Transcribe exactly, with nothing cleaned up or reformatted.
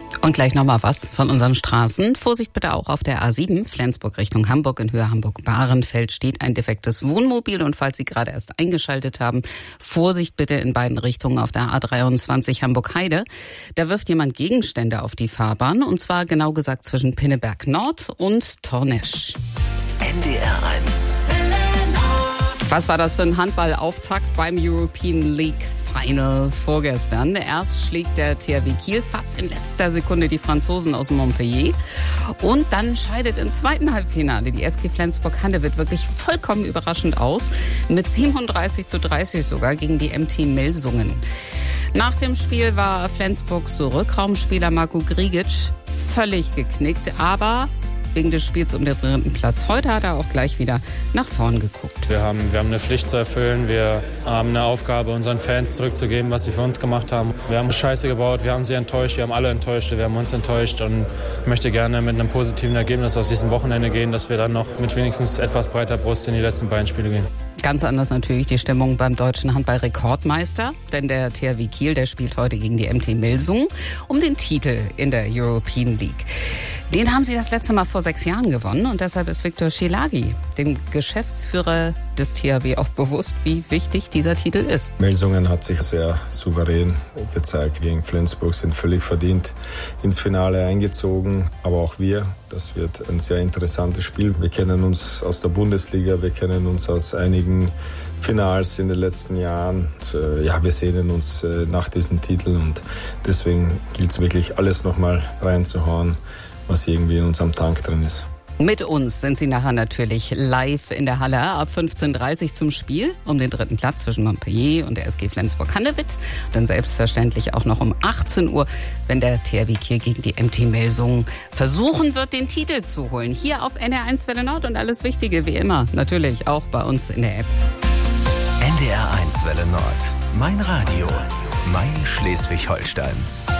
Und gleich nochmal was von unseren Straßen. Vorsicht bitte auch auf der A sieben, Flensburg Richtung Hamburg. In Höhe Hamburg-Bahrenfeld steht ein defektes Wohnmobil. Und falls Sie gerade erst eingeschaltet haben, Vorsicht bitte in beiden Richtungen auf der A dreiundzwanzig Hamburg-Heide. Da wirft jemand Gegenstände auf die Fahrbahn. Und zwar genau gesagt zwischen Pinneberg Nord und Tornesch. N D R eins. Was war das für ein Handballauftakt beim European League Final vorgestern? Erst schlägt der T H W Kiel fast in letzter Sekunde die Franzosen aus Montpellier. Und dann scheidet im zweiten Halbfinale die S G Flensburg-Handewitt wirklich vollkommen überraschend aus. Mit siebenunddreißig zu dreißig sogar gegen die M T Melsungen. Nach dem Spiel war Flensburgs Rückraumspieler Marco Grigic völlig geknickt, aber wegen des Spiels um den dritten Platz. Heute hat er auch gleich wieder nach vorn geguckt. Wir haben, wir haben eine Pflicht zu erfüllen. Wir haben eine Aufgabe, unseren Fans zurückzugeben, was sie für uns gemacht haben. Wir haben Scheiße gebaut, wir haben sie enttäuscht, wir haben alle enttäuscht, wir haben uns enttäuscht. Und ich möchte gerne mit einem positiven Ergebnis aus diesem Wochenende gehen, dass wir dann noch mit wenigstens etwas breiter Brust in die letzten beiden Spiele gehen. Ganz anders natürlich die Stimmung beim deutschen Handball-Rekordmeister, denn der T H W Kiel, der spielt heute gegen die M T Melsungen um den Titel in der European League. Den haben sie das letzte Mal vor sechs Jahren gewonnen und deshalb ist Viktor Szelagi, dem Geschäftsführer des T H W, auch bewusst, wie wichtig dieser Titel ist. Melsungen hat sich sehr souverän gezeigt gegen Flensburg, sind völlig verdient ins Finale eingezogen, aber auch wir. Das wird ein sehr interessantes Spiel. Wir kennen uns aus der Bundesliga, wir kennen uns aus einigen Finals in den letzten Jahren. Und, äh, ja, wir sehnen uns äh, nach diesen Titeln und deswegen gilt es wirklich alles nochmal reinzuhauen, was irgendwie in unserem Tank drin ist. Mit uns sind Sie nachher natürlich live in der Halle ab fünfzehn Uhr dreißig zum Spiel um den dritten Platz zwischen Montpellier und der S G Flensburg-Handewitt. Dann selbstverständlich auch noch um achtzehn Uhr, wenn der T H W Kiel gegen die M T Melsungen versuchen wird, den Titel zu holen. Hier auf N D R eins Welle Nord und alles Wichtige wie immer natürlich auch bei uns in der App. N D R eins Welle Nord. Mein Radio. Mein Schleswig-Holstein.